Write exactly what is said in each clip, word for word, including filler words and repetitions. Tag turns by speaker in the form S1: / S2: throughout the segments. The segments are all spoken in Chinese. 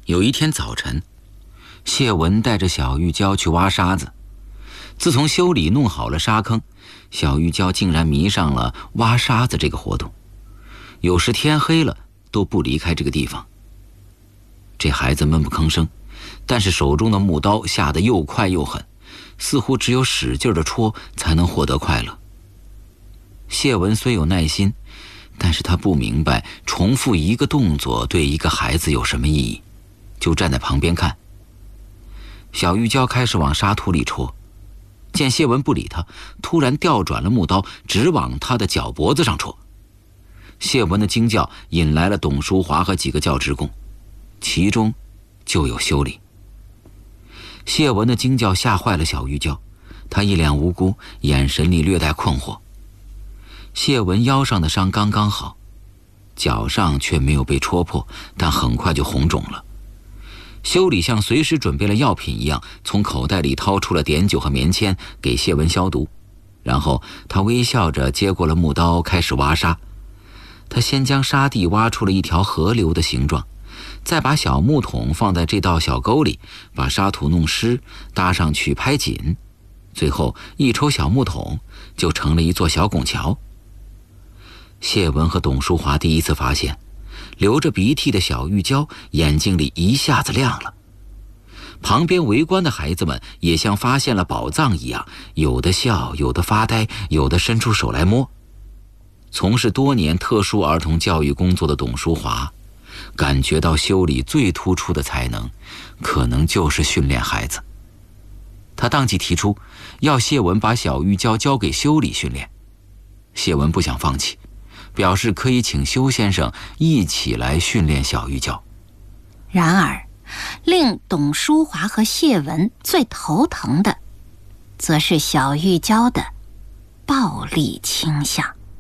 S1: 有一天早晨，谢文带着小玉娇去挖沙子。自从修理弄好了沙坑，小玉娇竟然迷上了挖沙子这个活动，有时天黑了都不离开这个地方。这孩子闷不吭声，但是手中的木刀下得又快又狠，似乎只有使劲的戳才能获得快乐。谢文虽有耐心，但是他不明白重复一个动作对一个孩子有什么意义，就站在旁边看。小玉娇开始往沙土里戳，见谢文不理他，突然调转了木刀，直往他的脚脖子上戳。谢文的惊叫引来了董淑华和几个教职工，其中就有修理。谢文的惊叫吓坏了小玉娇，她一脸无辜，眼神里略带困惑。谢文腰上的伤刚刚好，脚上却没有被戳破，但很快就红肿了。修理像随时准备了药品一样，从口袋里掏出了碘酒和棉签给谢文消毒，然后他微笑着接过了木刀，开始挖沙。他先将沙地挖出了一条河流的形状，再把小木桶放在这道小沟里，把沙土弄湿，搭上去拍紧，最后一抽小木桶就成了一座小拱桥。谢文和董淑华第一次发现，流着鼻涕的小玉娇眼睛里一下子亮了。旁边围观的孩子们也像发现了宝藏一样，有的笑，有的发呆，有的伸出手来摸。从事多年特殊儿童教育工作的董淑华感觉到修理最突出的才能可能就是训练孩子。他当即提出要谢文把小玉娇交给修理训练。谢文不想放弃，表示可以请修先生一起来训练小玉娇。
S2: 然而令董淑华和谢文最头疼的则是小玉娇的暴力倾向。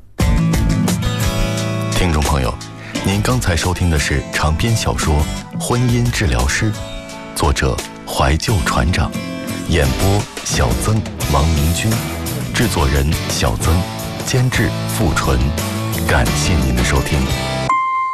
S3: 听众朋友，您刚才收听的是长篇小说《婚姻治疗师》，作者怀旧船长，演播小曾、王明君，制作人小曾，监制付纯。感谢您的收听。